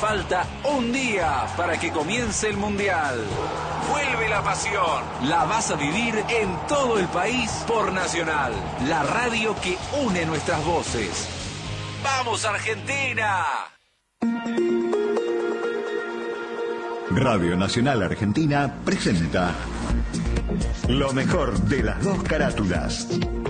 Falta un día para que comience el Mundial. Vuelve la pasión. La vas a vivir en todo el país por Nacional, la radio que une nuestras voces. ¡Vamos, Argentina! Radio Nacional Argentina presenta lo mejor de las dos carátulas.